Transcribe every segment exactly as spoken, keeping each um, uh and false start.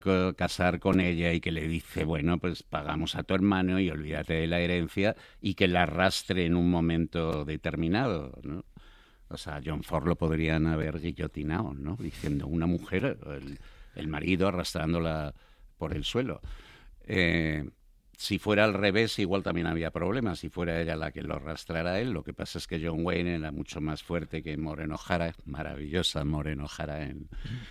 casar con ella y que le dice, bueno, pues pagamos a tu hermano y olvídate de la herencia, y que la arrastre en un momento determinado, ¿no? O sea, John Ford lo podrían haber guillotinado, ¿no? Diciendo, una mujer, el, el marido arrastrándola por el suelo. Eh, si fuera al revés, igual también había problemas. Si fuera ella la que lo arrastrara a él, lo que pasa es que John Wayne era mucho más fuerte que Maureen O'Hara, maravillosa Maureen O'Hara. En...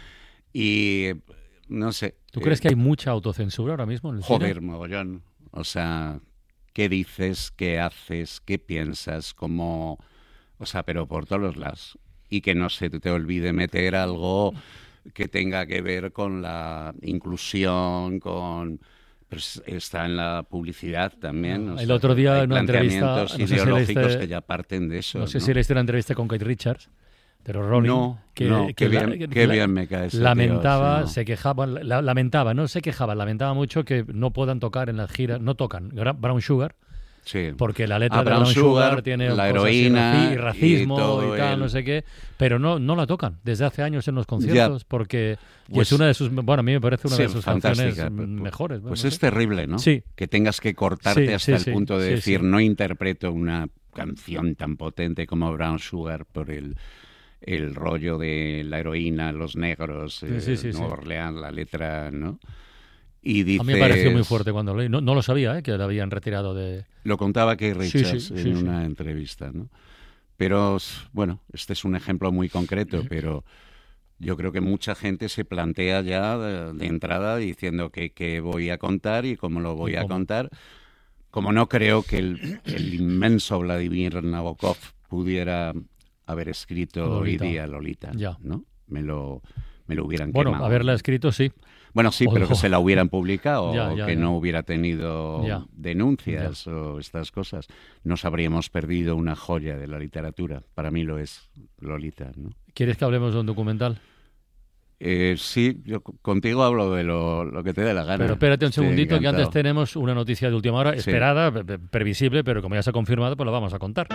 Y no sé. ¿Tú eh, crees que hay mucha autocensura ahora mismo en el joder, cine? mogollón. O sea, ¿qué dices? ¿Qué haces? ¿Qué piensas? ¿Cómo...? O sea, pero por todos los lados. Y que no se te olvide meter algo que tenga que ver con la inclusión, con... Pues está en la publicidad también. No, o el sea, otro día hay en una entrevista... planteamientos no sé ideológicos si leíste, que ya parten de eso. No sé ¿no? si leíste una entrevista con Kate Richards, pero Ronnie... No, que, no, que qué, la, bien, que qué la, bien me cae ese lamentaba, tío, sí, no. se quejaba, la, lamentaba, no se quejaba, lamentaba mucho que no puedan tocar en las giras, no tocan Brown Sugar, sí. porque la letra ah, de Brown Sugar, Sugar tiene la heroína y racismo y, todo y tal, el... no sé qué, pero no no la tocan desde hace años en los conciertos, ya. porque pues, es una de sus, bueno, a mí me parece una sí, de sus canciones pues, mejores. Pues no es sé. terrible, ¿no? Sí. Que tengas que cortarte sí, hasta sí, el sí, punto de sí, decir, sí. no interpreto una canción tan potente como Brown Sugar por el... el rollo de la heroína, los negros, eh, sí, sí, sí, Nueva sí. Orleans, la letra, ¿no? Y dices, a mí me pareció muy fuerte cuando lo leí. No, no lo sabía, ¿eh? Que la habían retirado de... Lo contaba Keith Richards sí, sí, en sí, una sí. entrevista, ¿no? Pero, bueno, este es un ejemplo muy concreto, pero yo creo que mucha gente se plantea ya de, de entrada diciendo que, que voy a contar y cómo lo voy a contar. Como no creo que el, el inmenso Vladimir Nabokov pudiera haber escrito Lolita. Hoy día Lolita, ya. ¿no? Me lo, me lo hubieran bueno, quemado. Bueno, haberla escrito, sí. Bueno, sí, o, pero que se la hubieran publicado ya, o ya, que ya. no hubiera tenido ya. denuncias ya. o estas cosas. Nos habríamos perdido una joya de la literatura. Para mí lo es Lolita, ¿no? ¿Quieres que hablemos de un documental? Eh, sí, yo contigo hablo de lo, lo que te dé la gana. Pero espérate un Estoy segundito, encantado. que antes tenemos una noticia de última hora, sí. esperada, previsible, pero como ya se ha confirmado, pues la vamos a contar.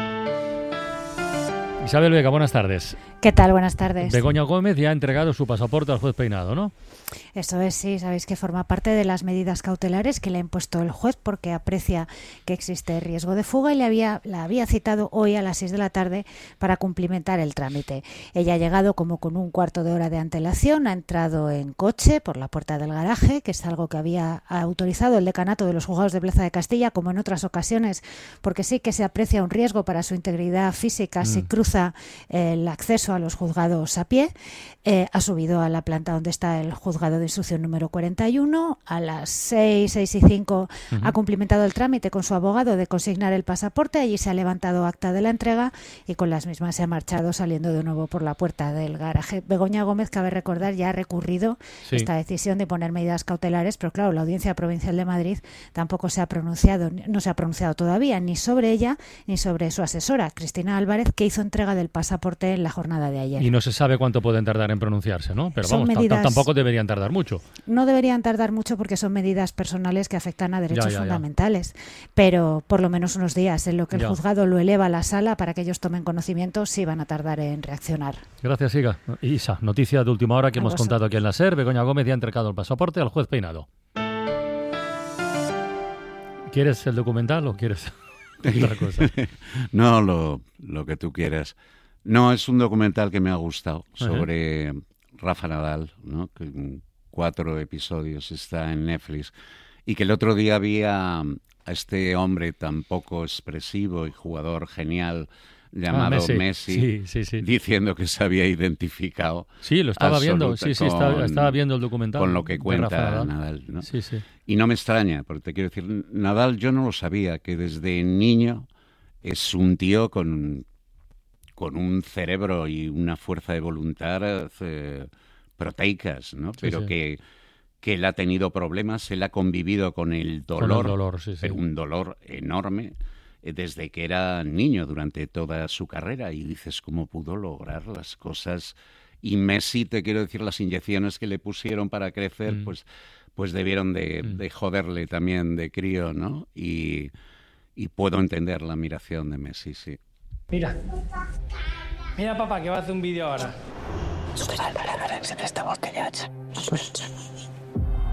Isabel Vega, buenas tardes. ¿Qué tal? Buenas tardes. Begoña Gómez ya ha entregado su pasaporte al juez Peinado, ¿no? Eso es, sí. Sabéis que forma parte de las medidas cautelares que le ha impuesto el juez porque aprecia que existe riesgo de fuga y le había, la había citado hoy a las seis de la tarde para cumplimentar el trámite. Ella ha llegado como con un cuarto de hora de antelación, ha entrado en coche por la puerta del garaje, que es algo que había autorizado el decanato de los juzgados de Plaza de Castilla, como en otras ocasiones, porque sí que se aprecia un riesgo para su integridad física mm. si cruza el acceso a los juzgados a pie. Eh, ha subido a la planta donde está el juzgado de instrucción número cuarenta y uno. A las seis, seis y cinco uh-huh. ha cumplimentado el trámite con su abogado de consignar el pasaporte. Allí se ha levantado acta de la entrega y con las mismas se ha marchado saliendo de nuevo por la puerta del garaje. Begoña Gómez, cabe recordar, ya ha recurrido sí. esta decisión de poner medidas cautelares, pero claro, la Audiencia Provincial de Madrid tampoco se ha pronunciado, no se ha pronunciado todavía ni sobre ella ni sobre su asesora, Cristina Álvarez, que hizo entrega del pasaporte en la jornada de ayer. Y no se sabe cuánto pueden tardar en pronunciarse, ¿no? Pero son vamos, medidas, tampoco deberían tardar mucho. No deberían tardar mucho porque son medidas personales que afectan a derechos ya, ya, fundamentales, ya. pero por lo menos unos días en lo que el ya. juzgado lo eleva a la sala para que ellos tomen conocimiento, sí van a tardar en reaccionar. Gracias, Iga. Isa, noticia de última hora que a hemos vosotros. contado aquí en la SER. Begoña Gómez ya ha entregado el pasaporte al juez Peinado. ¿Quieres el documental o quieres otra cosa? No, lo, lo que tú quieras. No, es un documental que me ha gustado sobre uh-huh. Rafa Nadal, ¿no? Que en cuatro episodios está en Netflix. Y que el otro día había a este hombre tan poco expresivo y jugador genial llamado ah, Messi, Messi sí, sí, sí. diciendo que se había identificado. Sí, lo estaba viendo, sí, sí, estaba, estaba viendo el documental. Con lo que cuenta Nadal, Nadal, ¿no? Sí, sí. Y no me extraña, porque te quiero decir, Nadal yo no lo sabía, que desde niño es un tío con, con un cerebro y una fuerza de voluntad eh, proteicas, ¿no? Sí, Pero sí. que, que él ha tenido problemas, él ha convivido con el dolor, con el dolor sí, sí. pero un dolor enorme, desde que era niño durante toda su carrera, y dices cómo pudo lograr las cosas. Y Messi, te quiero decir, las inyecciones que le pusieron para crecer, mm. pues, pues debieron de, mm. de joderle también de crío, ¿no? Y, y puedo entender la admiración de Messi, sí. Mira, mira papá, que va a hacer un vídeo ahora. Superar para no ens estem callats.